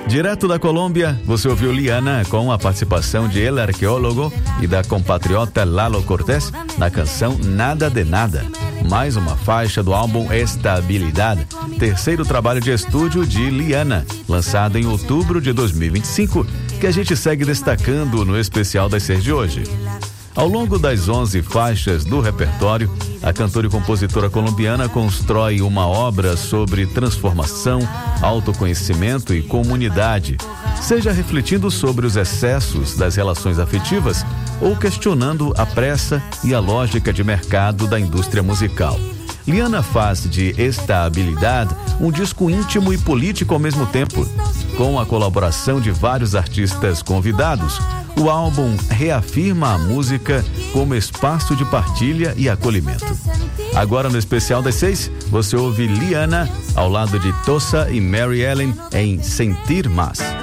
Direto da Colômbia, você ouviu Liana com a participação de El Arqueólogo e da compatriota Lalo Cortés na canção Nada de Nada. Mais uma faixa do álbum Estabilidade, terceiro trabalho de estúdio de Liana, lançado em outubro de 2025, que a gente segue destacando no especial das 6 de hoje. Ao longo das 11 faixas do repertório, a cantora e compositora colombiana constrói uma obra sobre transformação, autoconhecimento e comunidade, seja refletindo sobre os excessos das relações afetivas ou questionando a pressa e a lógica de mercado da indústria musical. Liana faz de Estabilidade um disco íntimo e político ao mesmo tempo. Com a colaboração de vários artistas convidados, o álbum reafirma a música como espaço de partilha e acolhimento. Agora no especial das 6, você ouve Liana ao lado de Tosa e Mary Ellen em Sentir Más.